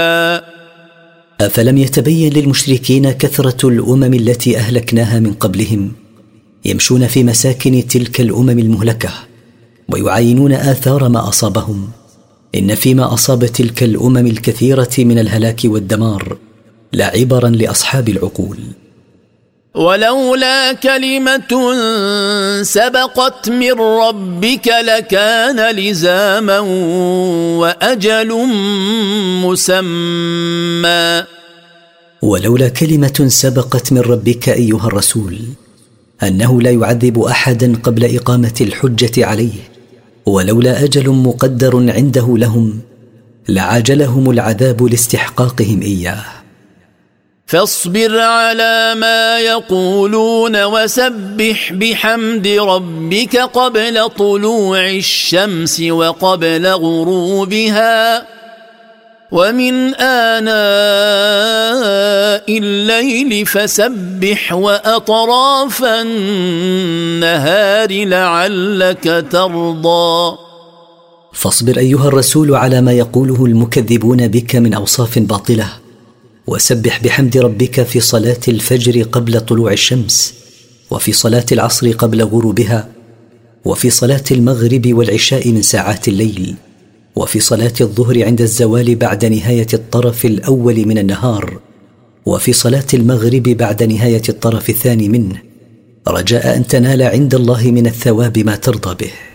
أفلم يتبين للمشركين كثرة الأمم التي أهلكناها من قبلهم يمشون في مساكن تلك الأمم المهلكة ويعاينون آثار ما أصابهم؟ إن فيما أصاب تلك الأمم الكثيرة من الهلاك والدمار لعبرا لأصحاب العقول. ولولا كلمة سبقت من ربك لكان لزاما وأجل مسمى. ولولا كلمة سبقت من ربك أيها الرسول أنه لا يعذب أحدا قبل إقامة الحجة عليه، ولولا أجل مقدر عنده لهم لعاجلهم العذاب لاستحقاقهم إياه. فاصبر على ما يقولون وسبح بحمد ربك قبل طلوع الشمس وقبل غروبها ومن آناء الليل فسبح وأطراف النهار لعلك ترضى. فاصبر أيها الرسول على ما يقوله المكذبون بك من أوصاف باطلة، وسبح بحمد ربك في صلاة الفجر قبل طلوع الشمس، وفي صلاة العصر قبل غروبها، وفي صلاة المغرب والعشاء من ساعات الليل، وفي صلاة الظهر عند الزوال بعد نهاية الطرف الأول من النهار، وفي صلاة المغرب بعد نهاية الطرف الثاني منه، رجاء أن تنال عند الله من الثواب ما ترضى به.